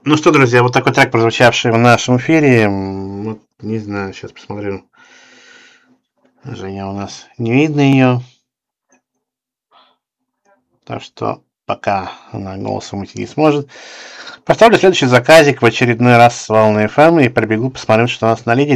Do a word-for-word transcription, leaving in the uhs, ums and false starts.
Ну что, друзья, вот такой трек, прозвучавший в нашем эфире. Вот, не знаю, сейчас посмотрю. Женя у нас не видно ее. Так что пока она голосом уйти не сможет. Поставлю следующий заказик в очередной раз с Волны эф эм и пробегу, посмотрю, что у нас на линии.